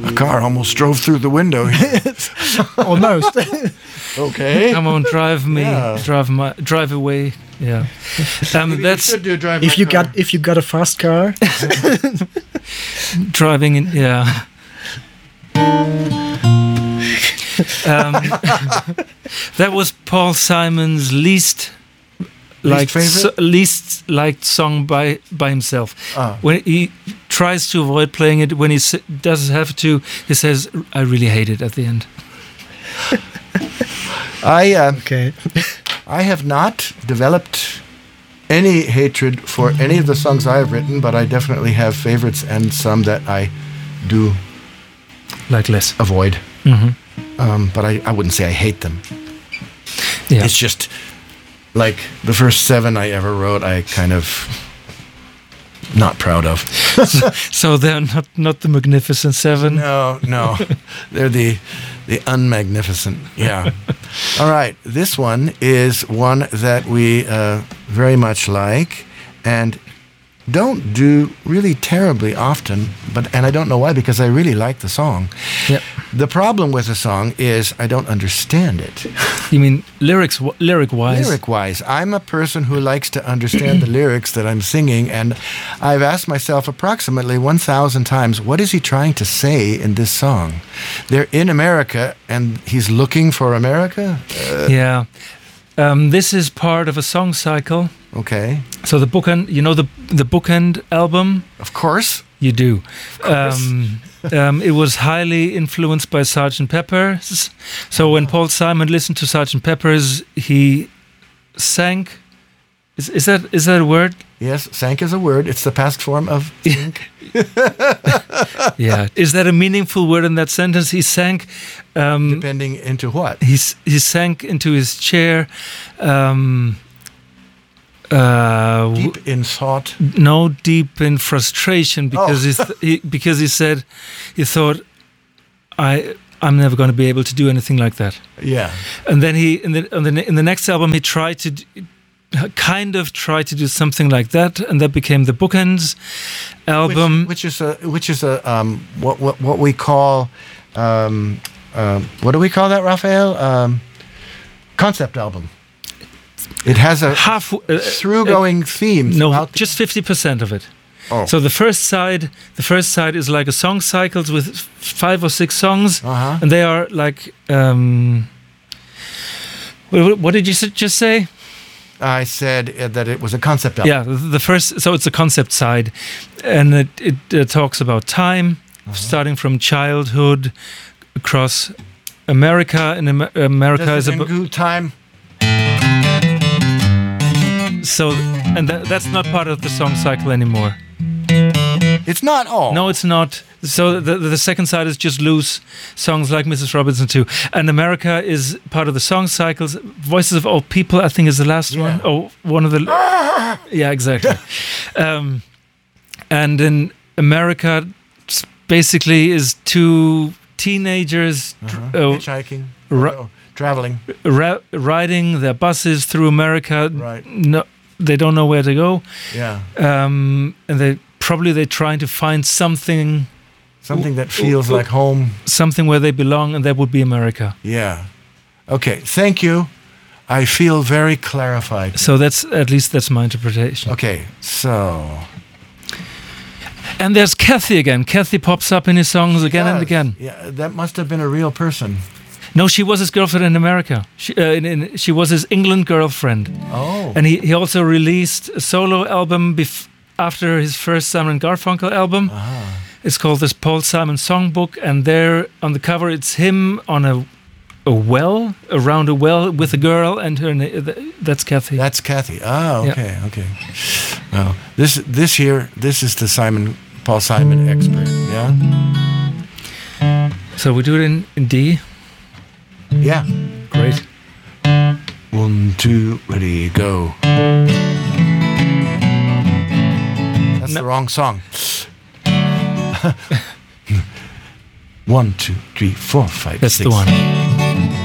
A car almost drove through the window. Almost. Okay. Come on, drive me, Yeah. drive away. Yeah, that's If you got a fast car. driving in. Yeah. That was Paul Simon's least liked song by himself. When he tries to avoid playing it, when he does have to, he says, "I really hate it" at the end. Okay. I have not developed any hatred for any of the songs I have written, but I definitely have favorites and some that I do Like less. avoid. Mm-hmm. But I wouldn't say I hate them. Yeah. It's just like the first 7 I ever wrote, I kind of not proud of. So they're not the Magnificent Seven. No, they're the unmagnificent. Yeah. All right, this one is one that we very much like and don't do really terribly often, and I don't know why, because I really like the song. Yeah. The problem with the song is I don't understand it. You mean lyric-wise? Lyric-wise, I'm a person who likes to understand the lyrics that I'm singing, and I've asked myself approximately 1,000 times, what is he trying to say in this song? They're in America, and he's looking for America? Yeah. This is part of a song cycle. Okay. So the bookend, you know the bookend album? Of course. You do. Of course. It was highly influenced by Sgt. Pepper's. So when Paul Simon listened to Sgt. Pepper's, he sank. Is that a word? Yes, sank is a word. It's the past form of sink. Yeah. Is that a meaningful word in that sentence? He sank. Depending into what? He sank into his chair. Deep in thought. No, deep in frustration, because because he thought, I'm never going to be able to do anything like that. Yeah. And then in the next album he tried to do something like that, and that became the Bookends album, which is what we call what do we call that, Raphael? Concept album. It has a through-going theme. No, just 50% of it. Oh. So the first side is like a song cycles with 5 or 6 songs, and they are like. What did you just say? I said that it was a concept album. Yeah, the first. So it's a concept side, and it talks about time, starting from childhood across America. And America is a good time. So, and that's not part of the song cycle anymore. It's not all. No, it's not. So the second side is just loose songs like Mrs. Robinson too. And America is part of the song cycles. Voices of Old People, I think, is the last one. Oh, one of the... Yeah, exactly. And in America, basically is 2 teenagers... hitchhiking. Traveling. Riding their buses through America. Right. No, they don't know where to go. Yeah. And they're trying to find something that feels like home. Something where they belong, and that would be America. Yeah. Okay, thank you. I feel very clarified. So that's my interpretation. Okay, so... And there's Kathy again. Kathy pops up in his songs again and again. Yeah, that must have been a real person. No, she was his girlfriend in America. She was his England girlfriend. Oh. And he also released a solo album after his first Simon & Garfunkel album. It's called this Paul Simon Songbook, and there on the cover it's him on a well, around a well with a girl, and that's Kathy. That's Kathy. Oh, okay, yeah. Okay. Oh, this is the Paul Simon expert, yeah? So we do it in D? Yeah. Great. 1, 2, ready, go. That's the wrong song. 1, 2, 3, 4, 5, That's 6. the one.